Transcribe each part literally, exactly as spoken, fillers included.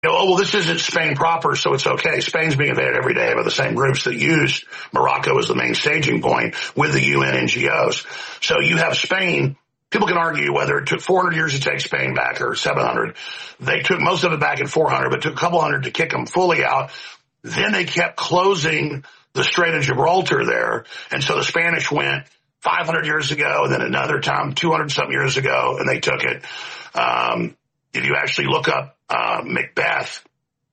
Oh, well, this isn't Spain proper, so it's okay. Spain's being invaded every day by the same groups that used Morocco as the main staging point with the U N N G Os. So you have Spain. People can argue whether it took four hundred years to take Spain back or seven hundred. They took most of it back in four hundred, but it took a couple hundred to kick them fully out. Then they kept closing the Strait of Gibraltar there. And so the Spanish went five hundred years ago, and then another time two hundred something years ago, and they took it. Um, if you actually look up Uh, Macbeth,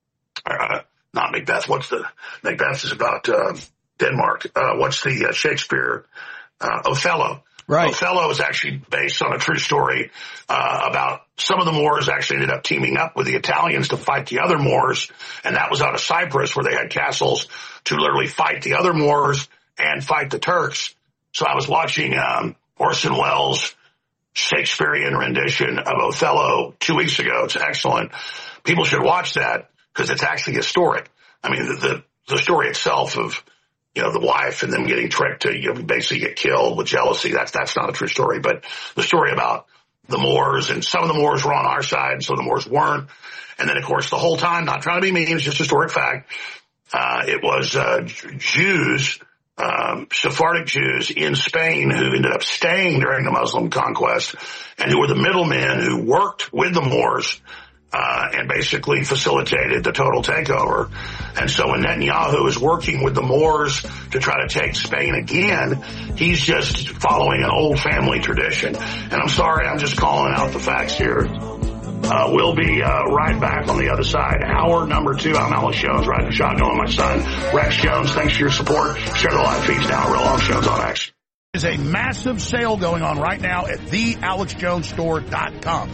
uh, not Macbeth, what's the, Macbeth is about, uh, Denmark. Uh, what's the, uh, Shakespeare, uh, Othello. Right. Othello is actually based on a true story, uh, about some of the Moors actually ended up teaming up with the Italians to fight the other Moors. And that was out of Cyprus where they had castles to literally fight the other Moors and fight the Turks. So I was watching, um, Orson Welles' Shakespearean rendition of Othello two weeks ago. It's excellent. People should watch that because it's actually historic. I mean, the, the, the story itself of, you know, the wife and them getting tricked to, you know, basically get killed with jealousy. That's, that's not a true story, but the story about the Moors, and some of the Moors were on our side and some of the Moors weren't. And then of course the whole time, not trying to be mean, it's just historic fact. Uh, it was, uh, Jews, Um, Sephardic Jews in Spain who ended up staying during the Muslim conquest and who were the middlemen who worked with the Moors, uh, and basically facilitated the total takeover. And so when Netanyahu is working with the Moors to try to take Spain again, he's just following an old family tradition. And I'm sorry, I'm just calling out the facts here. Uh, we'll be uh, right back on the other side. Hour number two, I'm Alex Jones, riding shotgun with my son, Rex Jones. Thanks for your support. Share the live feeds now. Real Alex Jones on X. There's a massive sale going on right now at the alex jones store dot com.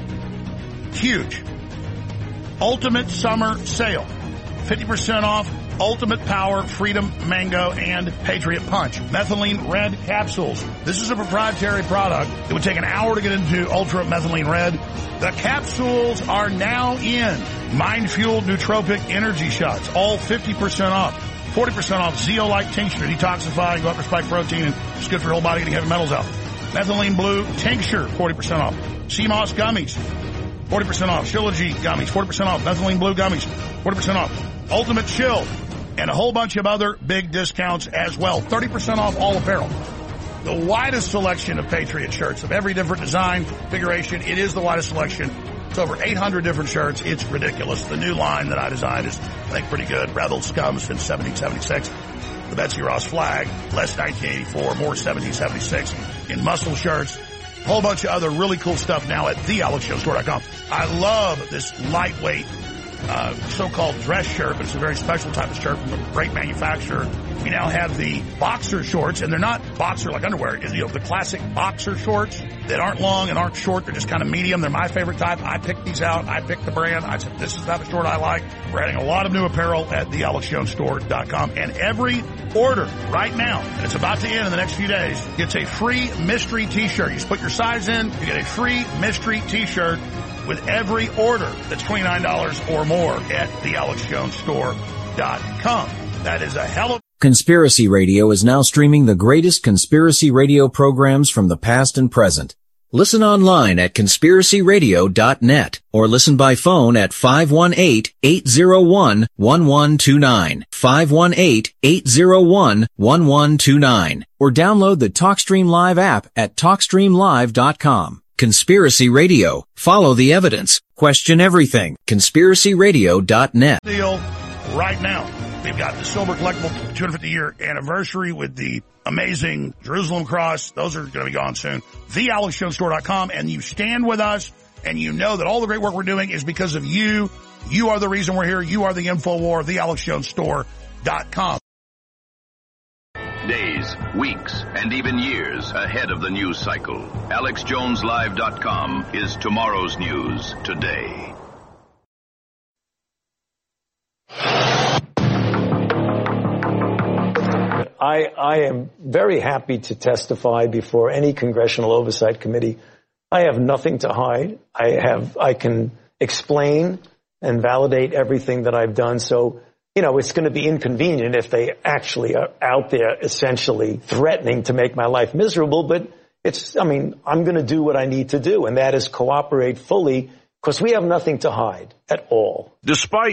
Huge. Ultimate summer sale. fifty percent off Ultimate Power, Freedom, Mango, and Patriot Punch. Methylene Red capsules. This is a proprietary product. It would take an hour to get into Ultra Methylene Red. The capsules are now in. Mind Fuel Nootropic Energy Shots. All fifty percent off. forty percent off Zeolite Tincture. Detoxifying, go up for spike protein, and it's good for your whole body, getting heavy metals out. Methylene Blue Tincture, forty percent off. C M O S Gummies, forty percent off. Trilogy Gummies, forty percent off. Methylene Blue Gummies, forty percent off. Ultimate Chill, and a whole bunch of other big discounts as well. thirty percent off all apparel. The widest selection of Patriot shirts of every different design, configuration. It is the widest selection. It's over eight hundred different shirts. It's ridiculous. The new line that I designed is, I think, pretty good. Rebel Scum since seventeen seventy-six. The Betsy Ross flag, less nineteen eighty-four, more seventeen seventy-six. In muscle shirts. A whole bunch of other really cool stuff now at the alex jones store dot com. I love this lightweight Uh, so-called dress shirt, but it's a very special type of shirt from a great manufacturer. We now have the boxer shorts, and they're not boxer like underwear. You know, the classic boxer shorts that aren't long and aren't short. They're just kind of medium. They're my favorite type. I picked these out. I picked the brand. I said, this is the type of short I like. We're adding a lot of new apparel at the alex jones store dot com. And every order right now, and it's about to end in the next few days, gets a free mystery t-shirt. You just put your size in, you get a free mystery t-shirt with every order that's twenty-nine dollars or more at the alex jones store dot com. That is a hell of... Conspiracy Radio is now streaming the greatest conspiracy radio programs from the past and present. Listen online at conspiracy radio dot net or listen by phone at five one eight, eight zero one, one one two nine, five one eight, eight zero one, one one two nine, or download the TalkStream Live app at talk stream live dot com. Conspiracy Radio. Follow the evidence. Question everything. conspiracy radio dot net. Deal right now. We've got the Silver Collectible two hundred fifty year anniversary with the amazing Jerusalem cross. Those are going to be gone soon. the alex jones store dot com. And you stand with us, and you know that all the great work we're doing is because of you. You are the reason we're here. You are the InfoWar. the alex jones store dot com. Days, weeks, and even years ahead of the news cycle. alex jones live dot com is tomorrow's news today. I, I am very happy to testify before any congressional oversight committee. I have nothing to hide. I have, I can explain and validate everything that I've done. So, you know, it's going to be inconvenient if they actually are out there essentially threatening to make my life miserable. But it's, I mean, I'm going to do what I need to do, and that is cooperate fully, because we have nothing to hide at all. Despite